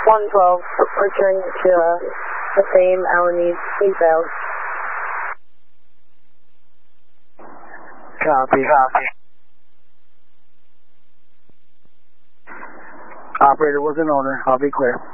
112, return to the same Alameda, please out. Copy. Operator was an owner. I'll be clear.